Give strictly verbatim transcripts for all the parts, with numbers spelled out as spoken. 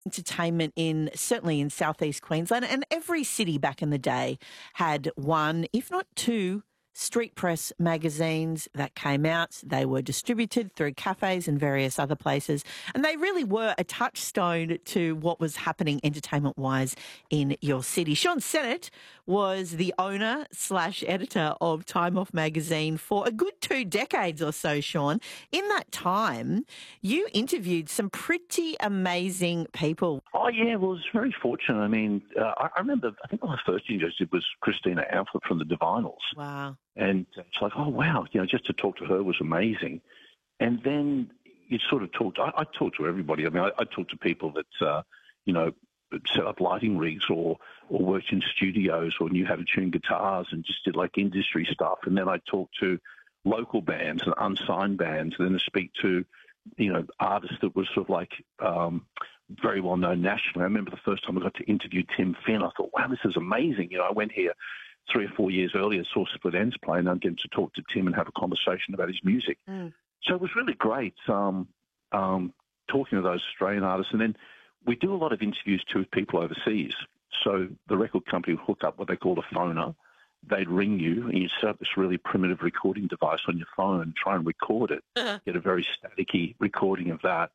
entertainment in certainly in southeast Queensland, and every city back in the day had one, if not two, street press magazines that came out. They were distributed through cafes and various other places, and they really were a touchstone to what was happening entertainment-wise in your city. Sean Sennett was the owner slash editor of Time Off magazine for a good two decades or so, Sean. In that time, you interviewed some pretty amazing people. Oh, yeah, well, I was very fortunate. I mean, uh, I, I remember, I think my first interview I did was Christina Amphlett from the Divinals. Wow. And it's like, oh, wow, you know, just to talk to her was amazing. And then you sort of talked, I, I talked to everybody. I mean, I, I talked to people that, uh, you know, set up lighting rigs or, or worked in studios or knew how to tune guitars and just did like industry stuff. And then I talked to local bands and unsigned bands, and then to speak to, you know, artists that were sort of like um, very well known nationally. I remember the first time I got to interview Tim Finn, I thought, wow, this is amazing. You know, I went here three or four years earlier, saw Split Enz play, and I'm getting to talk to Tim and have a conversation about his music. Mm. So it was really great um, um, talking to those Australian artists. And then we do a lot of interviews too with people overseas. So the record company would hook up what they called a phoner. They'd ring you, and you'd set up this really primitive recording device on your phone and try and record it, uh-huh. get a very staticky recording of that.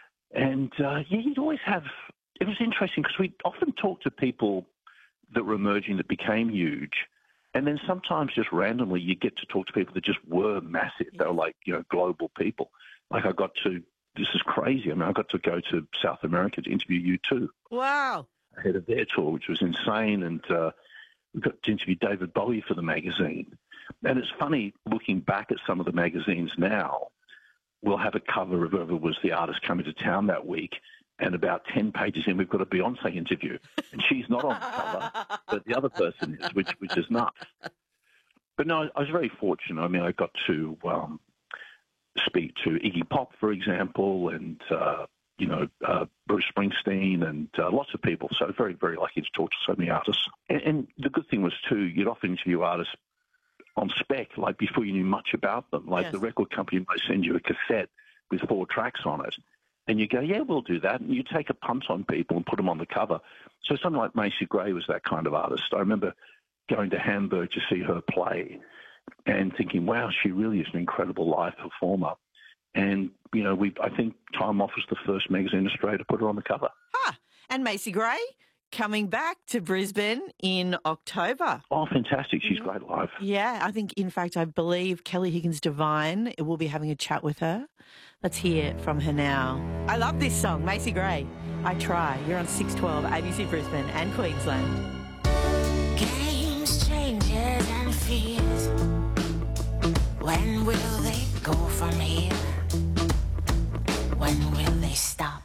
And uh, yeah, you'd always have, it was interesting because we'd often talk to people that were emerging that became huge. And then sometimes just randomly you get to talk to people that just were massive. They were like, you know, global people. Like I got to, this is crazy. I mean, I got to go to South America to interview U two. Wow. Ahead of their tour, which was insane. And uh, we got to interview David Bowie for the magazine. And it's funny looking back at some of the magazines now, we'll have a cover of whoever was the artist coming to town that week. And about ten pages in, we've got a Beyonce interview. And she's not on the cover, but the other person is, which which is nuts. But no, I was very fortunate. I mean, I got to um, speak to Iggy Pop, for example, and, uh, you know, uh, Bruce Springsteen and uh, lots of people. So very, very lucky to talk to so many artists. And, and the good thing was, too, you'd often interview artists on spec, like before you knew much about them. Like yes. The record company might send you a cassette with four tracks on it. And you go, yeah, we'll do that. And you take a punt on people and put them on the cover. So something like Macy Gray was that kind of artist. I remember going to Hamburg to see her play and thinking, wow, she really is an incredible live performer. And, you know, we I think Time Off was the first magazine in Australia to put her on the cover. Ah, and Macy Gray coming back to Brisbane in October. Oh, fantastic. She's great live. Yeah, I think, in fact, I believe Kelly Higgins Devine will be having a chat with her. Let's hear from her now. I love this song, Macy Gray. I Try. You're on six twelve A B C Brisbane and Queensland. Games, changes and fears. When will they go from here? When will